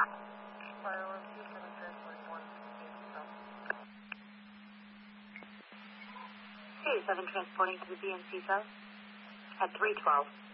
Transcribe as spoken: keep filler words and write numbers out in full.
C seven transporting to the B N C South at three twelve.